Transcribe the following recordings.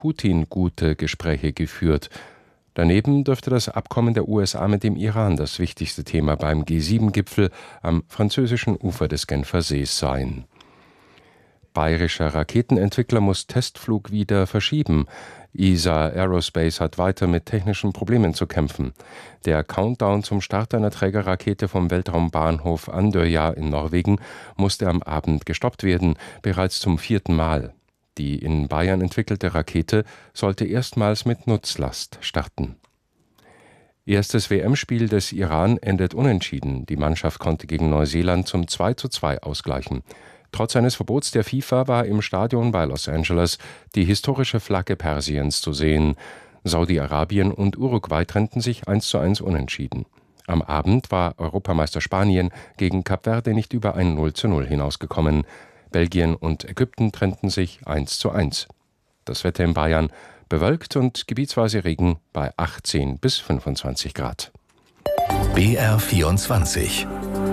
Putin gute Gespräche geführt. Daneben dürfte das Abkommen der USA mit dem Iran das wichtigste Thema beim G7-Gipfel am französischen Ufer des Genfer Sees sein. Bayerischer Raketenentwickler muss Testflug wieder verschieben. ESA Aerospace hat weiter mit technischen Problemen zu kämpfen. Der Countdown zum Start einer Trägerrakete vom Weltraumbahnhof Andøya in Norwegen musste am Abend gestoppt werden, bereits zum 4. Mal. Die in Bayern entwickelte Rakete sollte erstmals mit Nutzlast starten. Erstes WM-Spiel des Iran endet unentschieden. Die Mannschaft konnte gegen Neuseeland zum 2:2 ausgleichen. Trotz eines Verbots der FIFA war im Stadion bei Los Angeles die historische Flagge Persiens zu sehen. Saudi-Arabien und Uruguay trennten sich 1:1 unentschieden. Am Abend war Europameister Spanien gegen Kap Verde nicht über ein 0:0 hinausgekommen. Belgien und Ägypten trennten sich 1:1. Das Wetter in Bayern: bewölkt und gebietsweise Regen bei 18 bis 25 Grad. BR24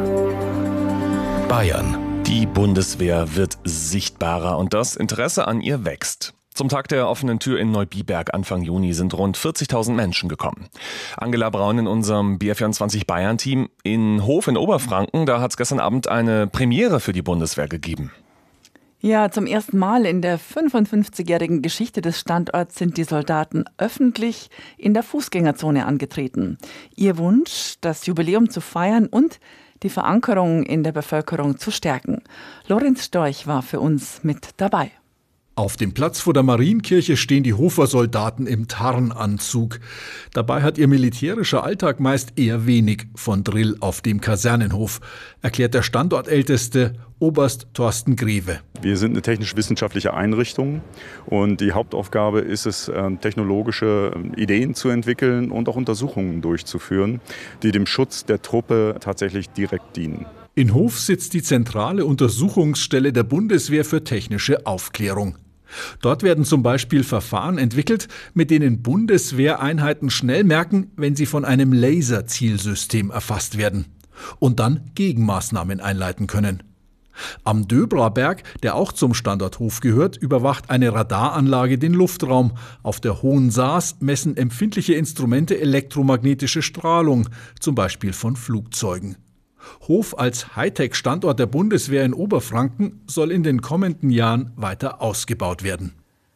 Bayern. Die Bundeswehr wird sichtbarer und das Interesse an ihr wächst. Zum Tag der offenen Tür in Neubiberg Anfang Juni sind rund 40.000 Menschen gekommen. Angela Braun in unserem BR24 Bayern-Team in Hof in Oberfranken, da hat es gestern Abend eine Premiere für die Bundeswehr gegeben. Ja, zum ersten Mal in der 55-jährigen Geschichte des Standorts sind die Soldaten öffentlich in der Fußgängerzone angetreten. Ihr Wunsch, das Jubiläum zu feiern und die Verankerung in der Bevölkerung zu stärken. Lorenz Storch war für uns mit dabei. Auf dem Platz vor der Marienkirche stehen die Hofer Soldaten im Tarnanzug. Dabei hat ihr militärischer Alltag meist eher wenig von Drill auf dem Kasernenhof, erklärt der Standortälteste Oberst Thorsten Greve. Wir sind eine technisch-wissenschaftliche Einrichtung und die Hauptaufgabe ist es, technologische Ideen zu entwickeln und auch Untersuchungen durchzuführen, die dem Schutz der Truppe tatsächlich direkt dienen. In Hof sitzt die zentrale Untersuchungsstelle der Bundeswehr für technische Aufklärung. Dort werden zum Beispiel Verfahren entwickelt, mit denen Bundeswehreinheiten schnell merken, wenn sie von einem Laserzielsystem erfasst werden und dann Gegenmaßnahmen einleiten können. Am Döbraberg, der auch zum Standort Hof gehört, überwacht eine Radaranlage den Luftraum. Auf der Hohen Saas messen empfindliche Instrumente elektromagnetische Strahlung, zum Beispiel von Flugzeugen. Hof als Hightech-Standort der Bundeswehr in Oberfranken soll in den kommenden Jahren weiter ausgebaut werden.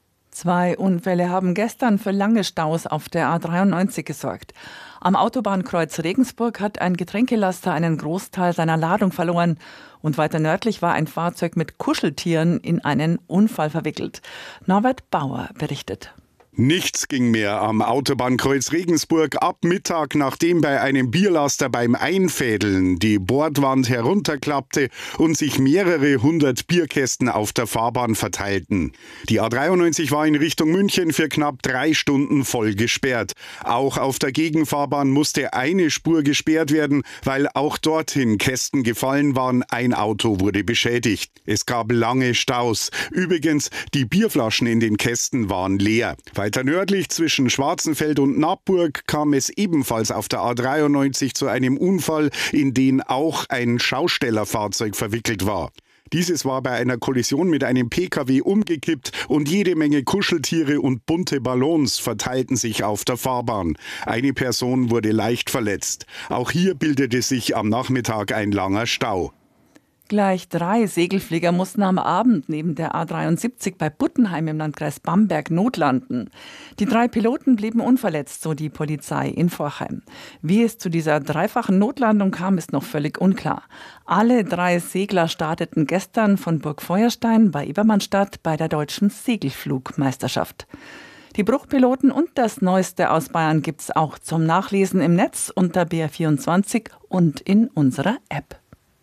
2 Unfälle haben gestern für lange Staus auf der A93 gesorgt. Am Autobahnkreuz Regensburg hat ein Getränkelaster einen Großteil seiner Ladung verloren. Und weiter nördlich war ein Fahrzeug mit Kuscheltieren in einen Unfall verwickelt. Norbert Bauer berichtet. Nichts ging mehr am Autobahnkreuz Regensburg ab Mittag, nachdem bei einem Bierlaster beim Einfädeln die Bordwand herunterklappte und sich mehrere hundert Bierkästen auf der Fahrbahn verteilten. Die A93 war in Richtung München für knapp 3 Stunden voll gesperrt. Auch auf der Gegenfahrbahn musste eine Spur gesperrt werden, weil auch dorthin Kästen gefallen waren. Ein Auto wurde beschädigt. Es gab lange Staus. Übrigens, die Bierflaschen in den Kästen waren leer. Weiter nördlich zwischen Schwarzenfeld und Nappburg kam es ebenfalls auf der A93 zu einem Unfall, in den auch ein Schaustellerfahrzeug verwickelt war. Dieses war bei einer Kollision mit einem Pkw umgekippt und jede Menge Kuscheltiere und bunte Ballons verteilten sich auf der Fahrbahn. Eine Person wurde leicht verletzt. Auch hier bildete sich am Nachmittag ein langer Stau. Gleich 3 Segelflieger mussten am Abend neben der A73 bei Buttenheim im Landkreis Bamberg notlanden. Die 3 Piloten blieben unverletzt, so die Polizei in Forchheim. Wie es zu dieser dreifachen Notlandung kam, ist noch völlig unklar. Alle 3 Segler starteten gestern von Burg Feuerstein bei Ebermannstadt bei der deutschen Segelflugmeisterschaft. Die Bruchpiloten und das Neueste aus Bayern gibt's auch zum Nachlesen im Netz unter BR24 und in unserer App.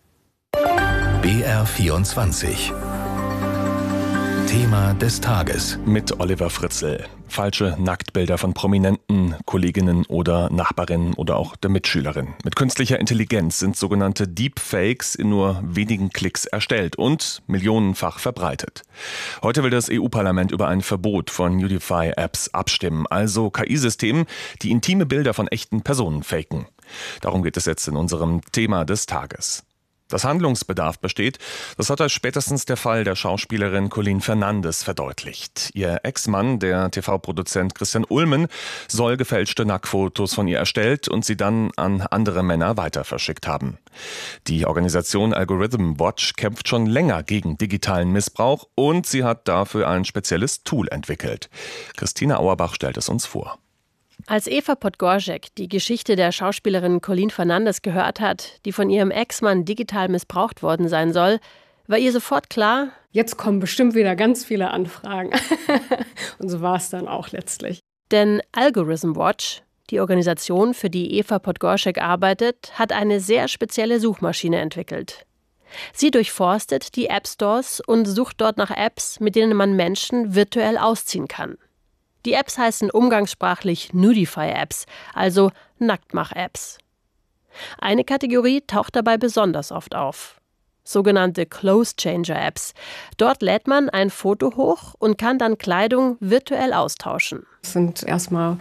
BR24 Thema des Tages mit Oliver Fritzl. Falsche Nacktbilder von Prominenten, Kolleginnen oder Nachbarinnen oder auch der Mitschülerin. Mit künstlicher Intelligenz sind sogenannte Deepfakes in nur wenigen Klicks erstellt und millionenfach verbreitet. Heute will das EU-Parlament über ein Verbot von Nudify-Apps abstimmen, also KI-Systemen, die intime Bilder von echten Personen faken. Darum geht es jetzt in unserem Thema des Tages. Dass Handlungsbedarf besteht, das hat als spätestens der Fall der Schauspielerin Colleen Fernandes verdeutlicht. Ihr Ex-Mann, der TV-Produzent Christian Ulmen, soll gefälschte Nacktfotos von ihr erstellt und sie dann an andere Männer weiter verschickt haben. Die Organisation Algorithm Watch kämpft schon länger gegen digitalen Missbrauch und sie hat dafür ein spezielles Tool entwickelt. Christina Auerbach stellt es uns vor. Als Eva Podgorszek die Geschichte der Schauspielerin Colleen Fernandes gehört hat, die von ihrem Ex-Mann digital missbraucht worden sein soll, war ihr sofort klar: Jetzt kommen bestimmt wieder ganz viele Anfragen. Und so war es dann auch letztlich. Denn Algorithm Watch, die Organisation, für die Eva Podgorszek arbeitet, hat eine sehr spezielle Suchmaschine entwickelt. Sie durchforstet die App-Stores und sucht dort nach Apps, mit denen man Menschen virtuell ausziehen kann. Die Apps heißen umgangssprachlich Nudify-Apps, also Nacktmach-Apps. Eine Kategorie taucht dabei besonders oft auf: sogenannte Clothes-Changer-Apps. Dort lädt man ein Foto hoch und kann dann Kleidung virtuell austauschen. Es sind erstmal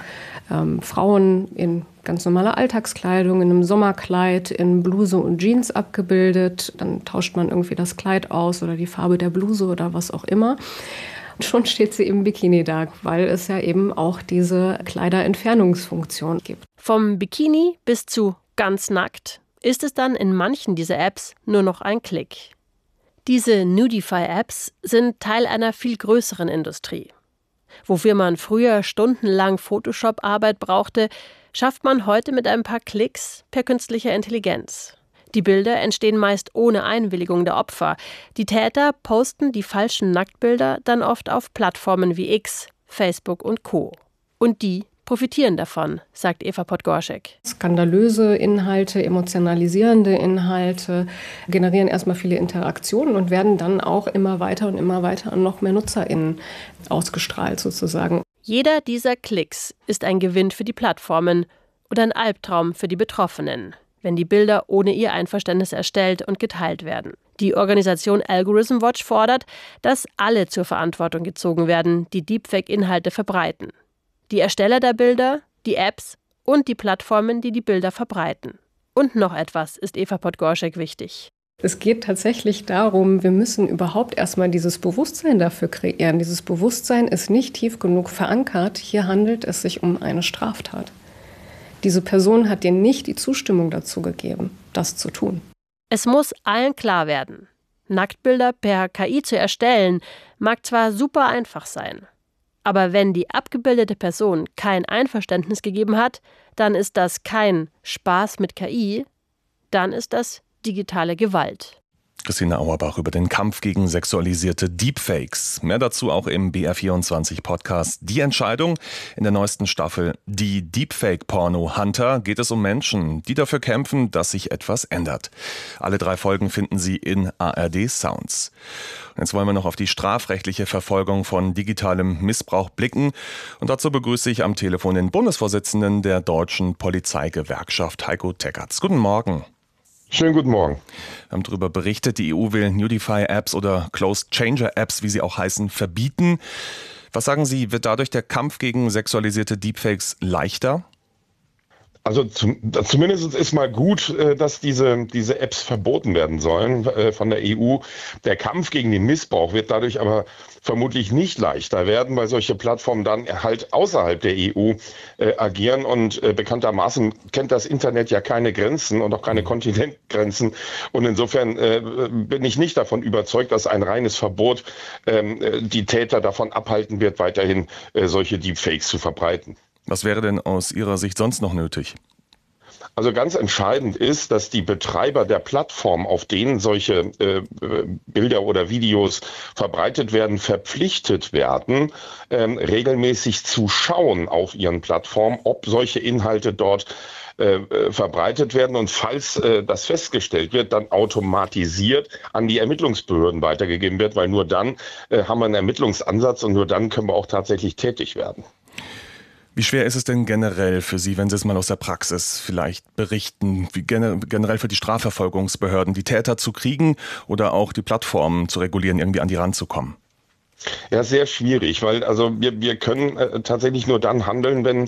Frauen in ganz normaler Alltagskleidung, in einem Sommerkleid, in Bluse und Jeans abgebildet. Dann tauscht man irgendwie das Kleid aus oder die Farbe der Bluse oder was auch immer. Schon steht sie im Bikini da, weil es ja eben auch diese Kleiderentfernungsfunktion gibt. Vom Bikini bis zu ganz nackt ist es dann in manchen dieser Apps nur noch ein Klick. Diese Nudify-Apps sind Teil einer viel größeren Industrie. Wofür man früher stundenlang Photoshop-Arbeit brauchte, schafft man heute mit ein paar Klicks per künstlicher Intelligenz. Die Bilder entstehen meist ohne Einwilligung der Opfer. Die Täter posten die falschen Nacktbilder dann oft auf Plattformen wie X, Facebook und Co. Und die profitieren davon, sagt Eva Podgorszek. Skandalöse Inhalte, emotionalisierende Inhalte generieren erstmal viele Interaktionen und werden dann auch immer weiter an noch mehr NutzerInnen ausgestrahlt sozusagen. Jeder dieser Klicks ist ein Gewinn für die Plattformen oder ein Albtraum für die Betroffenen, wenn die Bilder ohne ihr Einverständnis erstellt und geteilt werden. Die Organisation Algorithm Watch fordert, dass alle zur Verantwortung gezogen werden, die Deepfake-Inhalte verbreiten. Die Ersteller der Bilder, die Apps und die Plattformen, die die Bilder verbreiten. Und noch etwas ist Eva Podgorszek wichtig. Es geht tatsächlich darum, wir müssen überhaupt erstmal dieses Bewusstsein dafür kreieren. Dieses Bewusstsein ist nicht tief genug verankert. Hier handelt es sich um eine Straftat. Diese Person hat dir nicht die Zustimmung dazu gegeben, das zu tun. Es muss allen klar werden: Nacktbilder per KI zu erstellen, mag zwar super einfach sein, aber wenn die abgebildete Person kein Einverständnis gegeben hat, dann ist das kein Spaß mit KI, dann ist das digitale Gewalt. Christina Auerbach über den Kampf gegen sexualisierte Deepfakes. Mehr dazu auch im BR24-Podcast Die Entscheidung. In der neuesten Staffel Die Deepfake-Porno-Hunter geht es um Menschen, die dafür kämpfen, dass sich etwas ändert. Alle 3 Folgen finden Sie in ARD Sounds. Und jetzt wollen wir noch auf die strafrechtliche Verfolgung von digitalem Missbrauch blicken. Und dazu begrüße ich am Telefon den Bundesvorsitzenden der Deutschen Polizeigewerkschaft, Heiko Teckertz. Guten Morgen. Schönen guten Morgen. Wir haben darüber berichtet, die EU will Nudify-Apps oder Clothes-Changer-Apps, wie sie auch heißen, verbieten. Was sagen Sie, wird dadurch der Kampf gegen sexualisierte Deepfakes leichter? Also zumindest ist mal gut, dass diese Apps verboten werden sollen von der EU. Der Kampf gegen den Missbrauch wird dadurch aber vermutlich nicht leichter werden, weil solche Plattformen dann halt außerhalb der EU agieren. Und bekanntermaßen kennt das Internet ja keine Grenzen und auch keine Kontinentgrenzen. Und insofern bin ich nicht davon überzeugt, dass ein reines Verbot die Täter davon abhalten wird, weiterhin solche Deepfakes zu verbreiten. Was wäre denn aus Ihrer Sicht sonst noch nötig? Also ganz entscheidend ist, dass die Betreiber der Plattform, auf denen solche Bilder oder Videos verbreitet werden, verpflichtet werden, regelmäßig zu schauen auf ihren Plattformen, ob solche Inhalte dort verbreitet werden und falls das festgestellt wird, dann automatisiert an die Ermittlungsbehörden weitergegeben wird, weil nur dann haben wir einen Ermittlungsansatz und nur dann können wir auch tatsächlich tätig werden. Wie schwer ist es denn generell für Sie, wenn Sie es mal aus der Praxis vielleicht berichten, wie generell für die Strafverfolgungsbehörden, die Täter zu kriegen oder auch die Plattformen zu regulieren, irgendwie an die ranzukommen? Ja, sehr schwierig, weil also wir können tatsächlich nur dann handeln, wenn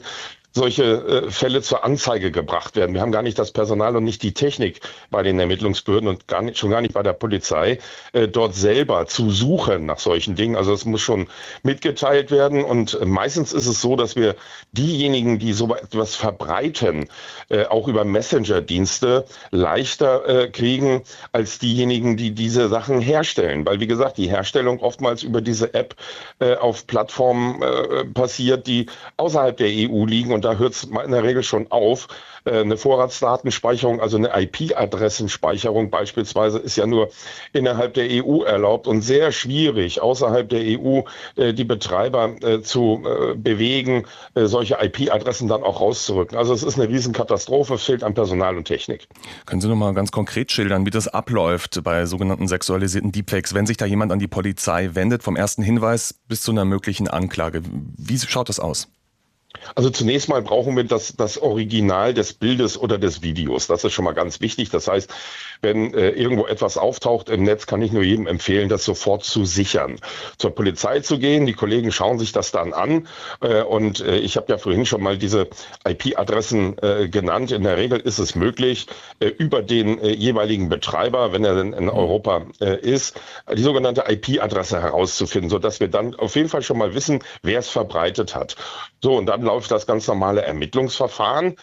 solche Fälle zur Anzeige gebracht werden. Wir haben gar nicht das Personal und nicht die Technik bei den Ermittlungsbehörden und schon gar nicht bei der Polizei, dort selber zu suchen nach solchen Dingen. Also es muss schon mitgeteilt werden. Und meistens ist es so, dass wir diejenigen, die so etwas verbreiten, auch über Messenger-Dienste leichter kriegen als diejenigen, die diese Sachen herstellen. Weil, wie gesagt, die Herstellung oftmals über diese App auf Plattformen passiert, die außerhalb der EU liegen. Und da hört es in der Regel schon auf. Eine Vorratsdatenspeicherung, also eine IP-Adressenspeicherung beispielsweise, ist ja nur innerhalb der EU erlaubt und sehr schwierig, außerhalb der EU die Betreiber zu bewegen, solche IP-Adressen dann auch rauszurücken. Also es ist eine Riesenkatastrophe, es fehlt an Personal und Technik. Können Sie noch mal ganz konkret schildern, wie das abläuft bei sogenannten sexualisierten Deepfakes, wenn sich da jemand an die Polizei wendet, vom ersten Hinweis bis zu einer möglichen Anklage? Wie schaut das aus? Also zunächst mal brauchen wir das Original des Bildes oder des Videos. Das ist schon mal ganz wichtig. Das heißt, wenn irgendwo etwas auftaucht im Netz, kann ich nur jedem empfehlen, das sofort zu sichern. Zur Polizei zu gehen, die Kollegen schauen sich das dann an. Und ich habe ja vorhin schon mal diese IP-Adressen genannt. In der Regel ist es möglich, über den jeweiligen Betreiber, wenn er denn in Europa ist, die sogenannte IP-Adresse herauszufinden, sodass wir dann auf jeden Fall schon mal wissen, wer es verbreitet hat. So, und dann läuft das ganz normale Ermittlungsverfahren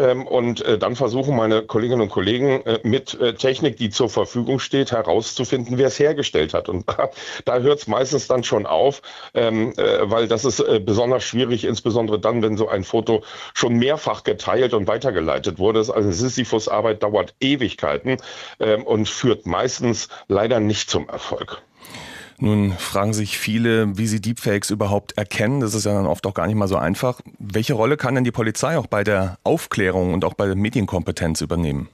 und dann versuchen meine Kolleginnen und Kollegen mit Technik, die zur Verfügung steht, herauszufinden, wer es hergestellt hat. Und da hört es meistens dann schon auf, weil das ist besonders schwierig, insbesondere dann, wenn so ein Foto schon mehrfach geteilt und weitergeleitet wurde. Also Sisyphus-Arbeit dauert Ewigkeiten und führt meistens leider nicht zum Erfolg. Nun fragen sich viele, wie sie Deepfakes überhaupt erkennen. Das ist ja dann oft auch gar nicht mal so einfach. Welche Rolle kann denn die Polizei auch bei der Aufklärung und auch bei der Medienkompetenz übernehmen?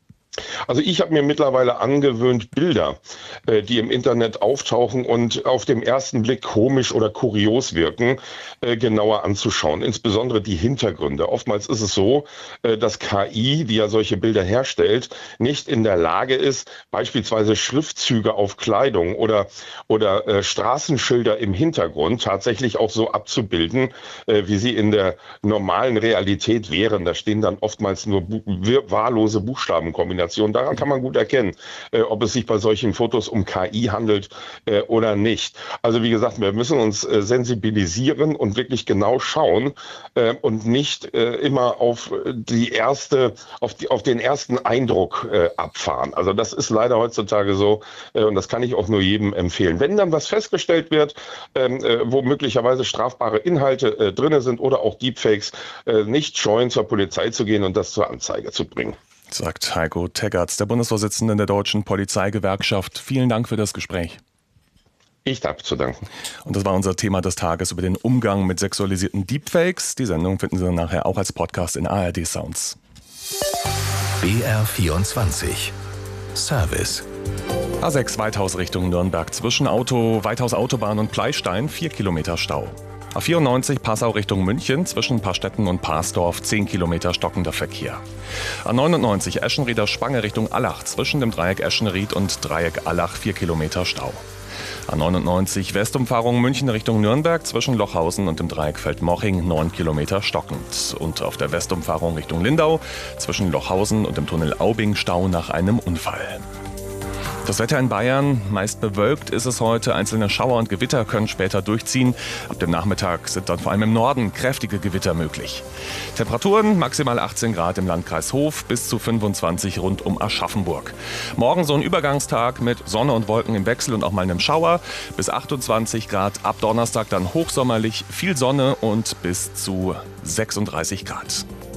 Also ich habe mir mittlerweile angewöhnt, Bilder, die im Internet auftauchen und auf den ersten Blick komisch oder kurios wirken, genauer anzuschauen. Insbesondere die Hintergründe. Oftmals ist es so, dass KI, die ja solche Bilder herstellt, nicht in der Lage ist, beispielsweise Schriftzüge auf Kleidung oder Straßenschilder im Hintergrund tatsächlich auch so abzubilden, wie sie in der normalen Realität wären. Da stehen dann oftmals nur wahllose Buchstabenkombinationen. Daran kann man gut erkennen, ob es sich bei solchen Fotos um KI handelt oder nicht. Also wie gesagt, wir müssen uns sensibilisieren und wirklich genau schauen und nicht immer auf den ersten Eindruck abfahren. Also das ist leider heutzutage so und das kann ich auch nur jedem empfehlen. Wenn dann was festgestellt wird, wo möglicherweise strafbare Inhalte drin sind oder auch Deepfakes, nicht scheuen, zur Polizei zu gehen und das zur Anzeige zu bringen. Sagt Heiko Teggerts, der Bundesvorsitzende der Deutschen Polizeigewerkschaft. Vielen Dank für das Gespräch. Ich darf zu danken. Und das war unser Thema des Tages über den Umgang mit sexualisierten Deepfakes. Die Sendung finden Sie dann nachher auch als Podcast in ARD Sounds. BR24 Service. A6 Weithaus Richtung Nürnberg zwischen Weithaus Autobahn und Pleistein 4 Kilometer Stau. A94 Passau Richtung München zwischen Paarstetten und Parsdorf 10 Kilometer stockender Verkehr. A99 Eschenrieder Spange Richtung Allach zwischen dem Dreieck Eschenried und Dreieck Allach 4 Kilometer Stau. A99 Westumfahrung München Richtung Nürnberg zwischen Lochhausen und dem Dreieck Feldmoching 9 Kilometer stockend. Und auf der Westumfahrung Richtung Lindau zwischen Lochhausen und dem Tunnel Aubing Stau nach einem Unfall. Das Wetter in Bayern, meist bewölkt ist es heute. Einzelne Schauer und Gewitter können später durchziehen. Ab dem Nachmittag sind dann vor allem im Norden kräftige Gewitter möglich. Temperaturen maximal 18 Grad im Landkreis Hof bis zu 25 rund um Aschaffenburg. Morgen so ein Übergangstag mit Sonne und Wolken im Wechsel und auch mal einem Schauer. Bis 28 Grad. Ab Donnerstag dann hochsommerlich, viel Sonne und bis zu 36 Grad.